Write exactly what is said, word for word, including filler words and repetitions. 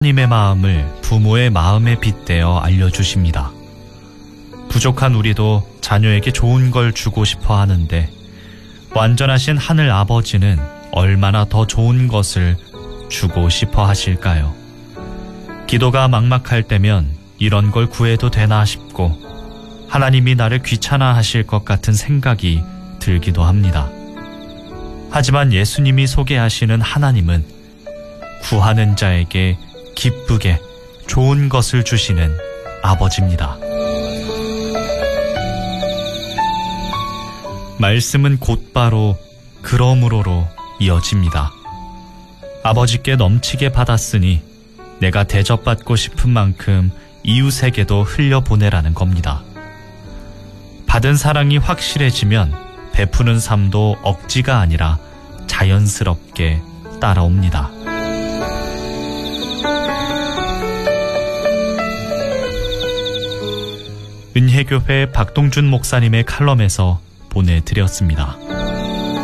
하나님의 마음을 부모의 마음에 빗대어 알려주십니다. 부족한 우리도 자녀에게 좋은 걸 주고 싶어 하는데 완전하신 하늘 아버지는 얼마나 더 좋은 것을 주고 싶어 하실까요? 기도가 막막할 때면 이런 걸 구해도 되나 싶고 하나님이 나를 귀찮아 하실 것 같은 생각이 들기도 합니다. 하지만 예수님이 소개하시는 하나님은 구하는 자에게 기쁘게 좋은 것을 주시는 아버지입니다. 말씀은 곧바로 그러므로로 이어집니다. 아버지께 넘치게 받았으니 내가 대접받고 싶은 만큼 이웃에게도 흘려보내라는 겁니다. 받은 사랑이 확실해지면 베푸는 삶도 억지가 아니라 자연스럽게 따라옵니다. 은혜교회 박동준 목사님의 칼럼에서 보내드렸습니다.